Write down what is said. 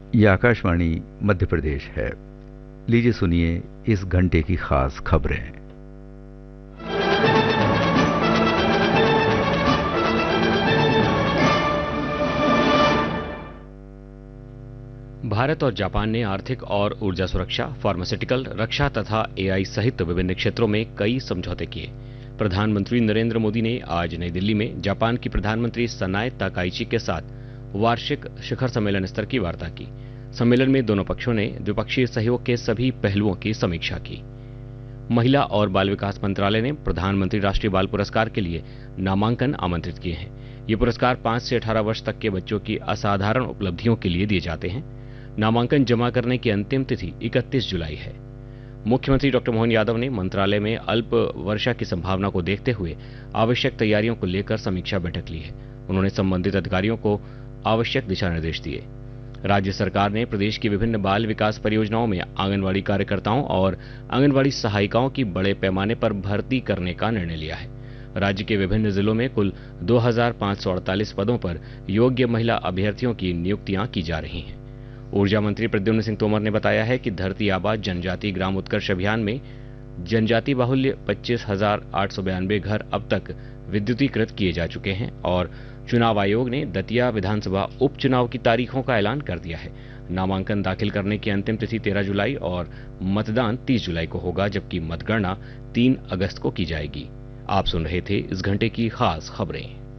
ये आकाशवाणी मध्य प्रदेश है। लीजिए सुनिए इस घंटे की खास खबरें। भारत और जापान ने आर्थिक और ऊर्जा सुरक्षा, फार्मास्यूटिकल, रक्षा तथा एआई सहित विभिन्न क्षेत्रों में कई समझौते किए। प्रधानमंत्री नरेंद्र मोदी ने आज नई दिल्ली में जापान की प्रधानमंत्री सनाए ताकाइची के साथ वार्षिक शिखर सम्मेलन स्तर की वार्ता की। सम्मेलन में दोनों पक्षों ने द्विपक्षीय सहयोग के सभी पहलुओं की समीक्षा की। महिला और बाल विकास मंत्रालय ने प्रधानमंत्री राष्ट्रीय बाल पुरस्कार के लिए नामांकन आमंत्रित किए हैं। ये पुरस्कार 5 से 18 वर्ष तक के बच्चों की असाधारण उपलब्धियों के लिए दिए जाते हैं। नामांकन जमा करने की अंतिम तिथि 31 जुलाई है। मुख्यमंत्री डॉक्टर मोहन यादव ने मंत्रालय में अल्प वर्षा की संभावना को देखते हुए आवश्यक तैयारियों को लेकर समीक्षा बैठक ली है। उन्होंने संबंधित अधिकारियों को आवश्यक दिशा निर्देश दिए। राज्य सरकार ने प्रदेश की विभिन्न बाल विकास परियोजनाओं में आंगनवाड़ी कार्यकर्ताओं और आंगनवाड़ी सहायिकाओं की बड़े पैमाने पर भर्ती करने का निर्णय लिया है। राज्य के विभिन्न जिलों में कुल 2548 पदों पर योग्य महिला अभ्यर्थियों की नियुक्तियां की जा रही हैं। ऊर्जा मंत्री प्रद्युम्न सिंह तोमर ने बताया है कि धरती आबा जनजाति ग्राम उत्कर्ष अभियान में जनजाति बाहुल्य 25,892 घर अब तक विद्युतीकृत किए जा चुके हैं और चुनाव आयोग ने दतिया विधानसभा उपचुनाव की तारीखों का ऐलान कर दिया है। नामांकन दाखिल करने की अंतिम तिथि 13 जुलाई और मतदान 30 जुलाई को होगा, जबकि मतगणना 3 अगस्त को की जाएगी। आप सुन रहे थे इस घंटे की खास खबरें।